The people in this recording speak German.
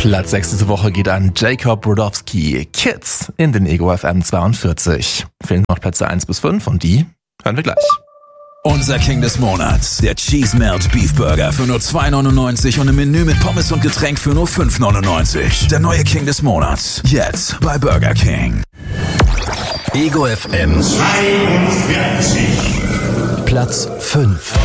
Platz 6 diese Woche geht an Jacob Brodowski. Kids in den Ego FM 42. Fehlen noch Plätze 1 bis 5 und die hören wir gleich. Unser King des Monats, der Cheese Melt Beef Burger für nur 2,99 und im Menü mit Pommes und Getränk für nur 5,99. Der neue King des Monats, jetzt bei Burger King. Ego FM 42. Platz 5.